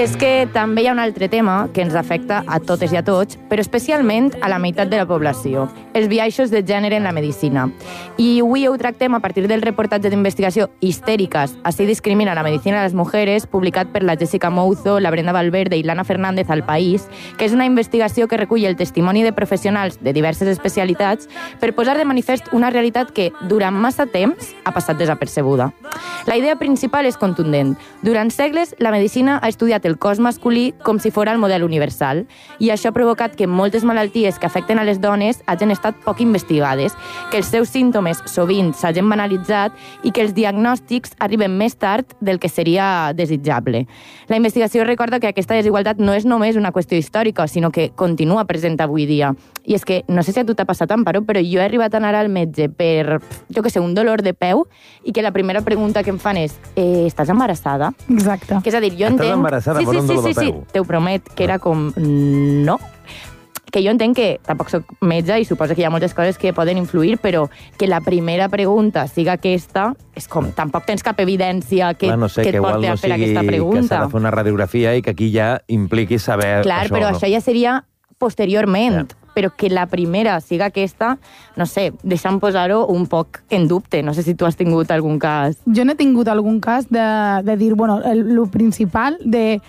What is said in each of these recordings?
és que també hi ha un altre tema que ens afecta a totes i a tots, però especialment a la meitat de la població, els biaixos de gènere en la medicina. I avui ho tractem a partir del reportatge d'investigació Histèricas, así discrimina la medicina de les mujeres, publicat per la Jessica Mouzo, la Brenda Valverde i l'Anna Fernández al País, que és una investigació que recull el testimoni de professionals de diverses especialitats per posar de manifest una realitat que, durant massa temps, ha passat desapercebuda. La idea principal és contundent. Durant segles, la medicina ha estudiat el cos masculí com si fos el model universal, i això ha provocat que moltes malalties que afecten a les dones hagin estat poc investigades, que els seus símptomes sovint s'hagin banalitzat i que els diagnòstics arriben més tard del que seria desitjable. La investigació recorda que aquesta desigualtat no és només una qüestió històrica, sinó que continua present avui dia. I és que, no sé si a tu t'ha passat, Amparo, però jo he arribat a anar al metge per, jo què sé, un dolor de peu, i que la primera pregunta que em fan és ¿estàs embarassada? Exacte. Que és a dir, jo entenc... Estàs embarassada per un dolor de peu? Sí, t'ho promet, que era com... No. Que jo entenc que tampoc soc metge i suposo que hi ha moltes coses que poden influir, però que la primera pregunta siga aquesta, és com, tampoc tens cap evidència que, no sé, que et porti a fer aquesta pregunta. Que s'ha de fer una radiografia i que aquí ja impliqui saber Clar, això. però això ja seria posteriorment. Però que la primera siga aquesta, no sé, deixa'm posar-ho un poc en dubte. No sé si tu has tingut algun cas. Jo n'he tingut algun cas de dir, bueno, el principal de...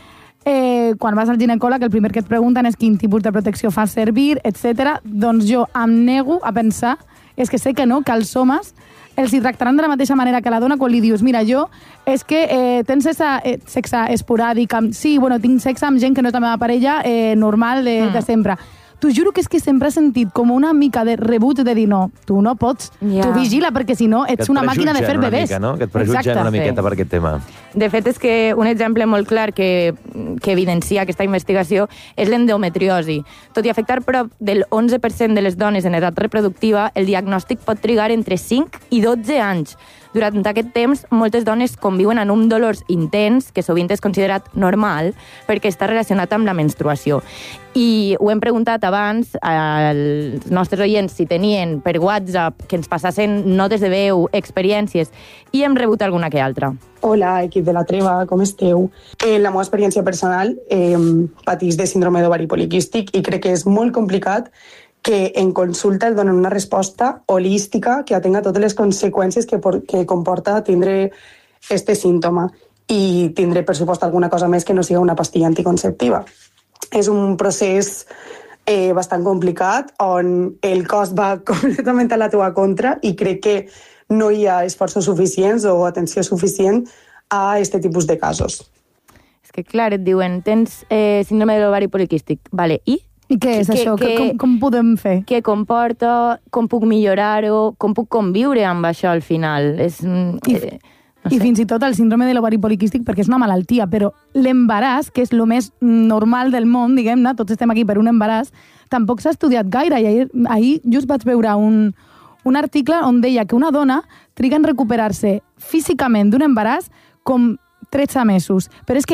quan vas al ginecòleg, el primer que et pregunten és quin tipus de protecció fas servir, etc. Doncs jo em nego a pensar, és que sé que no, que els homes els hi tractaran de la mateixa manera que la dona quan li dius, mira, jo és que tens sexe esporàdic, sí, bueno, tinc sexe amb gent que no és la meva parella normal de sempre. T'ho juro que és que sempre he sentit com una mica de rebuig de dir, no, tu no pots, tu vigila, perquè si no ets una màquina de fer bebès. Mica, no? Que et prejutgen una miqueta per aquest tema. De fet, és que un exemple molt clar que evidencia aquesta investigació és l'endometriosi. Tot i afectar prop del 11% de les dones en edat reproductiva, el diagnòstic pot trigar entre 5 i 12 anys. Durant aquest temps, moltes dones conviuen amb un dolor intens, que sovint és considerat normal, perquè està relacionat amb la menstruació. I ho hem preguntat abans als nostres oients si tenien per WhatsApp que ens passassen notes de veu, experiències, i hem rebut alguna que altra. Hola, equip de la Treva, com esteu? En la meva experiència personal, patís de síndrome d'ovari poliquístic i crec que és molt complicat que en consulta et donen una resposta holística que atenga totes les conseqüències que comporta tindre este símptoma i tindre, per supost, alguna cosa més que no siga una pastilla anticonceptiva. És un procés bastant complicat on el cos va completament a la teva contra i crec que no hi ha esforços suficients o atenció suficient a aquest tipus de casos. És que, clar, et diuen, tens síndrome de l'ovari poliquístic. Vale, i? I què és això? Com podem fer? Què comporta? Com puc millorar-ho? Com puc conviure amb això al final? I fins i tot el síndrome de l'ovari poliquístic, perquè és una malaltia, però l'embaràs, que és el més normal del món, diguem-ne, tots estem aquí per un embaràs, tampoc s'ha estudiat gaire. I ahir just vaig veure un article on deia que una dona triga en recuperar-se físicament d'un embaràs com 13 mesos. Però és que